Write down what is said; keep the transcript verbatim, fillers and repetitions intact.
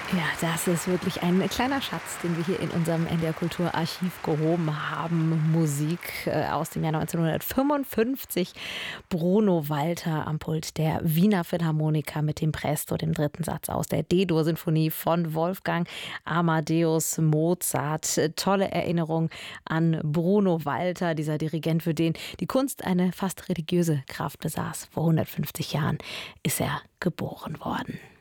Ja, das ist wirklich ein kleiner Schatz, den wir hier in unserem N D R Kultur Archiv gehoben haben. Musik äh, aus dem Jahr neunzehnhundertfünfundfünfzig. Bruno Walter am Pult der Wiener Philharmoniker mit dem Presto, dem dritten Satz aus der D-Dur-Sinfonie von Wolfgang Amadeus Mozart. Tolle Erinnerung an Bruno Walter, dieser Dirigent, für den die Kunst eine fast religiöse Kraft besaß. Vor hundertfünfzig Jahren ist er geboren worden.